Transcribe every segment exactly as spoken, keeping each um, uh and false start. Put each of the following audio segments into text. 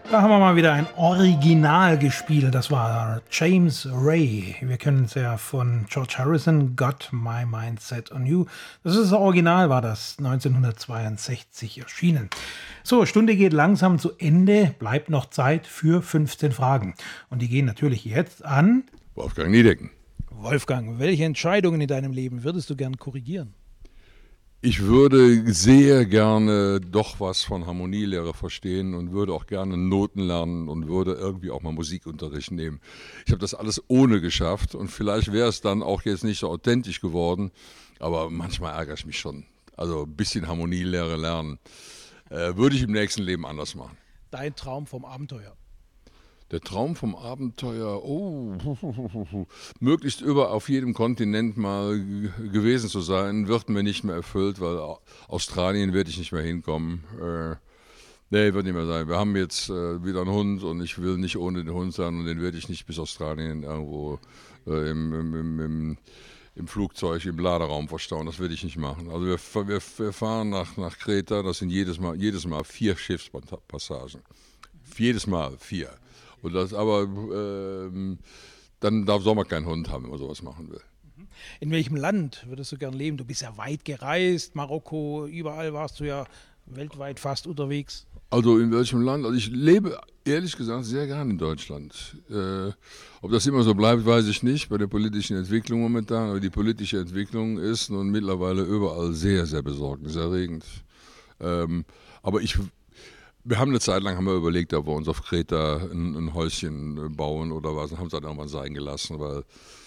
Da haben wir mal wieder ein Original gespielt. Das war James Ray. Wir kennen es ja von George Harrison, Got My Mindset on You. Das ist das Original, war das neunzehnhundertzweiundsechzig erschienen. So, Stunde geht langsam zu Ende. Bleibt noch Zeit für fünfzehn Fragen. Und die gehen natürlich jetzt an Wolfgang Niedecken. Wolfgang, welche Entscheidungen in deinem Leben würdest du gern korrigieren? Ich würde sehr gerne doch was von Harmonielehre verstehen und würde auch gerne Noten lernen und würde irgendwie auch mal Musikunterricht nehmen. Ich habe das alles ohne geschafft und vielleicht wäre es dann auch jetzt nicht so authentisch geworden, aber manchmal ärgere ich mich schon. Also ein bisschen Harmonielehre lernen äh, würde ich im nächsten Leben anders machen. Dein Traum vom Abenteuer? Der Traum vom Abenteuer, oh, möglichst über auf jedem Kontinent mal g- gewesen zu sein, wird mir nicht mehr erfüllt, weil Au- Australien werde ich nicht mehr hinkommen. Äh, nee, wird nicht mehr sein. Wir haben jetzt äh, wieder einen Hund und ich will nicht ohne den Hund sein und den werde ich nicht bis Australien irgendwo äh, im, im, im, im, im Flugzeug, im Laderaum verstauen. Das werde ich nicht machen. Also wir, f- wir, wir fahren nach, nach Kreta, das sind jedes Mal, jedes Mal vier Schiffspassagen. Jedes Mal vier. Und das aber, ähm, dann darf, soll man keinen Hund haben, wenn man sowas machen will. In welchem Land würdest du gern leben? Du bist ja weit gereist, Marokko, überall warst du ja weltweit fast unterwegs. Also in welchem Land? Also ich lebe ehrlich gesagt sehr gern in Deutschland. Äh, ob das immer so bleibt, weiß ich nicht, bei der politischen Entwicklung momentan. Aber die politische Entwicklung ist nun mittlerweile überall sehr, sehr besorgniserregend. Ähm, aber ich Wir haben eine Zeit lang haben wir überlegt, ob wir uns auf Kreta ein, ein Häuschen äh, bauen oder was, und haben es dann irgendwann sein gelassen, weil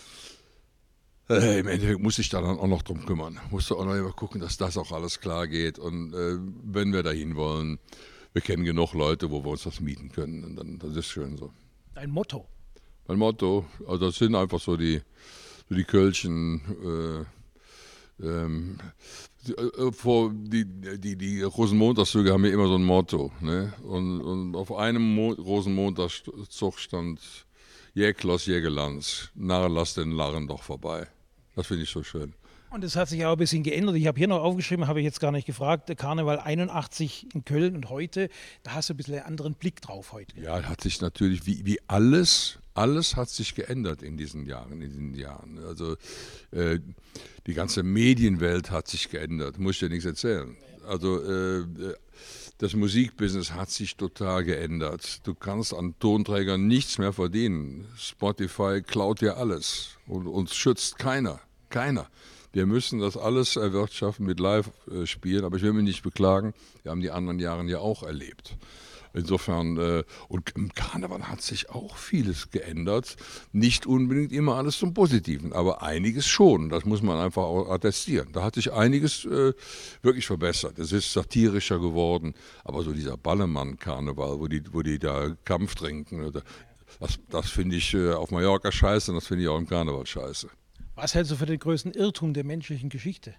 äh, im Endeffekt muss ich da dann auch noch drum kümmern. Musste auch noch immer gucken, dass das auch alles klar geht. Und äh, wenn wir dahin wollen, wir kennen genug Leute, wo wir uns das mieten können. Und dann, das ist schön so. Dein Motto? Mein Motto, also das sind einfach so die, so die Kölschen, äh, ähm, die, äh, vor, die, die, die Rosenmontagszüge haben ja immer so ein Motto. Ne? Und, und auf einem Mo Rosenmontagszug stand Jäklos, Jägelanz, Narr, lass den Larren doch vorbei. Das finde ich so schön. Und es hat sich auch ein bisschen geändert. Ich habe hier noch aufgeschrieben, habe ich jetzt gar nicht gefragt, der Karneval einundachtzig in Köln und heute, da hast du ein bisschen einen anderen Blick drauf heute. Ja, hat sich natürlich, wie, wie alles, alles hat sich geändert in diesen Jahren, in diesen Jahren. Also äh, die ganze Medienwelt hat sich geändert, muss ich dir nichts erzählen. Also äh, das Musikbusiness hat sich total geändert. Du kannst an Tonträgern nichts mehr verdienen. Spotify klaut dir alles und uns schützt keiner, keiner. Wir müssen das alles erwirtschaften mit Live-Spielen, aber ich will mich nicht beklagen, wir haben die anderen Jahre ja auch erlebt. Insofern, äh, und im Karneval hat sich auch vieles geändert. Nicht unbedingt immer alles zum Positiven, aber einiges schon. Das muss man einfach auch attestieren. Da hat sich einiges äh, wirklich verbessert. Es ist satirischer geworden, aber so dieser Ballermann-Karneval, wo die, wo die da Kampf trinken, oder, das, das finde ich äh, auf Mallorca scheiße und das finde ich auch im Karneval scheiße. Was hältst du für den größten Irrtum der menschlichen Geschichte?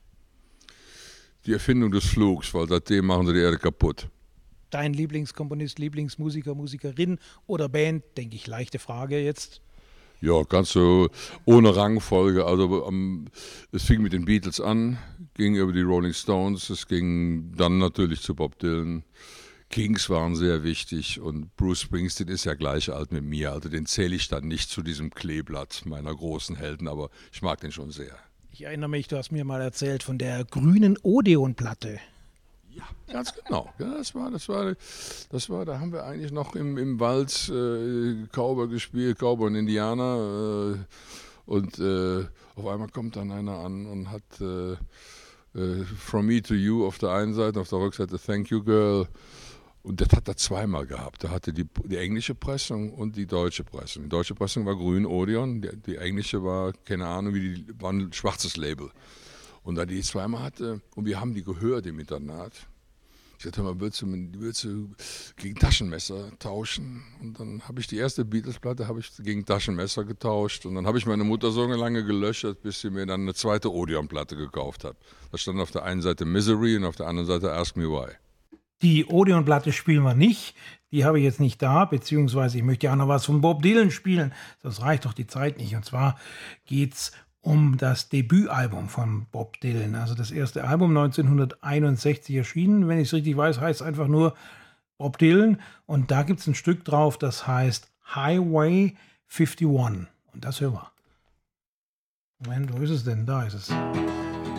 Die Erfindung des Flugs, weil seitdem machen sie die Erde kaputt. Dein Lieblingskomponist, Lieblingsmusiker, Musikerin oder Band? Denke ich, leichte Frage jetzt. Ja, ganz so ohne Rangfolge. Also ähm, es fing mit den Beatles an, ging über die Rolling Stones, es ging dann natürlich zu Bob Dylan. Kings waren sehr wichtig und Bruce Springsteen ist ja gleich alt mit mir, also den zähle ich dann nicht zu diesem Kleeblatt meiner großen Helden, aber ich mag den schon sehr. Ich erinnere mich, du hast mir mal erzählt von der grünen Odeon-Platte. Ja, ganz genau. Ja, das war, das war, das war, da haben wir eigentlich noch im, im Wald äh, Cowboy gespielt, Cowboy und Indianer. Äh, und äh, auf einmal kommt dann einer an und hat äh, äh, From Me to You auf der einen Seite, auf der Rückseite Thank You Girl. Und das hat er zweimal gehabt. Da hatte die, die englische Pressung und die deutsche Pressung. Die deutsche Pressung war grün Odeon, die, die englische war, keine Ahnung, wie die, war ein schwarzes Label. Und da die zweimal hatte, und wir haben die gehört im Internat. Ich sagte mal, würdest du, würdest du gegen Taschenmesser tauschen? Und dann habe ich die erste Beatles-Platte habe ich gegen Taschenmesser getauscht. Und dann habe ich meine Mutter so lange gelöchert, bis sie mir dann eine zweite Odeon-Platte gekauft hat. Da stand auf der einen Seite Misery und auf der anderen Seite Ask Me Why. Die Odeon-Platte spielen wir nicht. Die habe ich jetzt nicht da, beziehungsweise ich möchte ja auch noch was von Bob Dylan spielen. Das reicht doch die Zeit nicht. Und zwar geht's um das Debütalbum von Bob Dylan. Also das erste Album neunzehnhunderteinundsechzig erschienen. Wenn ich es richtig weiß, heißt es einfach nur Bob Dylan. Und da gibt es ein Stück drauf, das heißt Highway einundfünfzig. Und das hören wir. Moment, wo ist es denn? Da ist es.